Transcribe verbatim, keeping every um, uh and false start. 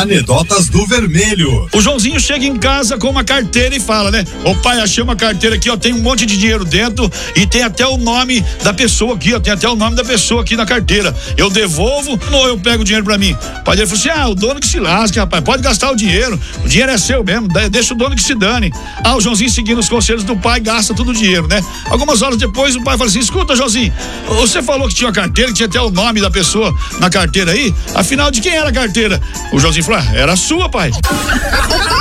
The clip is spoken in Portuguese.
Anedotas do Vermelho. O Joãozinho chega em casa com uma carteira e fala, né? Ô pai, achei uma carteira aqui, ó, tem um monte de dinheiro dentro e tem até o nome da pessoa aqui, ó, tem até o nome da pessoa aqui na carteira. Eu devolvo ou eu pego o dinheiro pra mim? O pai dele falou assim, ah, o dono que se lasque, rapaz, pode gastar o dinheiro, o dinheiro é seu mesmo, deixa o dono que se dane. Ah, o Joãozinho seguindo os conselhos do pai, gasta todo o dinheiro, né? Algumas horas depois o pai fala assim, escuta, Joãozinho, você falou que tinha uma carteira, que tinha até o nome da pessoa na carteira aí, afinal de quem era a carteira? O Joãozinho falou, ah, era a sua, pai.